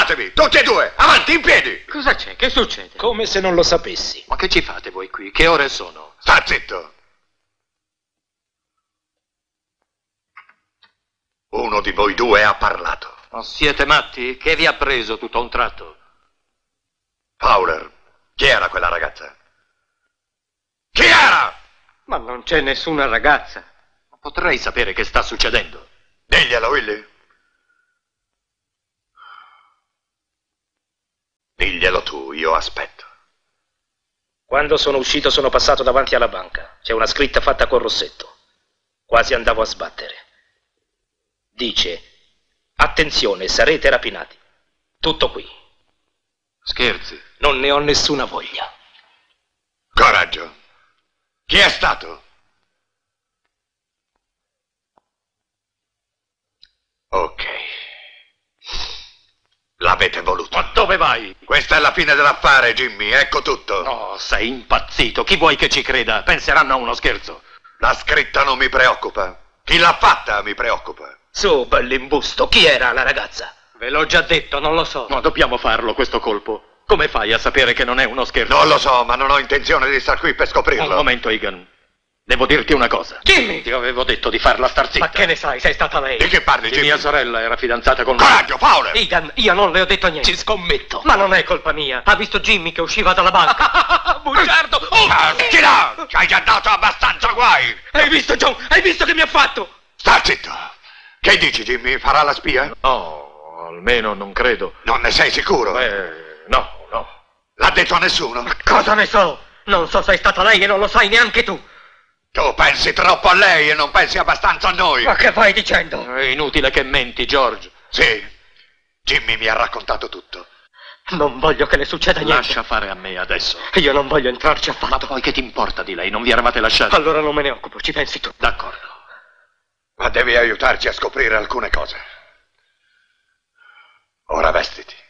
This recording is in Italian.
Alzatevi, tutti e due, avanti, in piedi! Cosa c'è? Che succede? Come se non lo sapessi. Ma che ci fate voi qui? Che ore sono? Sta zitto! Uno di voi due ha parlato. Ma siete matti? Che vi ha preso tutto a un tratto? Fowler, chi era quella ragazza? Chi era? Ma non c'è nessuna ragazza. Ma potrei sapere che sta succedendo. Diglielo, Willy. Diglielo tu, io aspetto. Quando sono uscito sono passato davanti alla banca. C'è una scritta fatta col rossetto. Quasi andavo a sbattere. Dice: attenzione, sarete rapinati. Tutto qui. Scherzi. Non ne ho nessuna voglia. Coraggio. Chi è stato? Ok. L'avete voluto. Ma dove vai? Questa è la fine dell'affare, Jimmy, ecco tutto. No, sei impazzito. Chi vuoi che ci creda? Penseranno a uno scherzo. La scritta non mi preoccupa. Chi l'ha fatta mi preoccupa. Su, bell'imbusto, chi era la ragazza? Ve l'ho già detto, non lo so. No, dobbiamo farlo questo colpo. Come fai a sapere che non è uno scherzo? Non lo so, ma non ho intenzione di star qui per scoprirlo. Un momento, Egan. Devo dirti una cosa. Jimmy! Ti avevo detto di farla star zitta. Ma che ne sai? Sei stata lei. Di che parli, Di Jimmy? mia sorella era fidanzata con lui. Coraggio, Fowler! Egan, io non le ho detto niente. Ci scommetto. Ma non è colpa mia. Ha visto Jimmy che usciva dalla banca. Bugiardo! Chi là? Ci hai già dato abbastanza guai! Hai visto, John? Hai visto che mi ha fatto? Sta zitto! Che dici, Jimmy? Farà la spia? No, almeno non credo. Non ne sei sicuro? No. L'ha detto a nessuno? Cosa ne so? Non so se è stata lei e non lo sai neanche tu. Tu pensi troppo a lei e non pensi abbastanza a noi. Ma che vai dicendo? È inutile che menti, George. Sì, Jimmy mi ha raccontato tutto. Non voglio che le succeda niente. Lascia fare a me adesso. Io non voglio entrarci affatto. Ma poi che ti importa di lei? Non vi eravate lasciati? Allora non me ne occupo, ci pensi tu. D'accordo. Ma devi aiutarci a scoprire alcune cose. Ora vestiti.